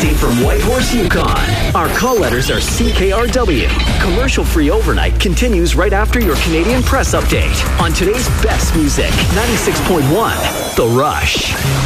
Broadcasting from Whitehorse, Yukon. Our call letters are CKRW. Commercial-free overnight continues right after your Canadian Press update on today's best music, 96.1 The Rush.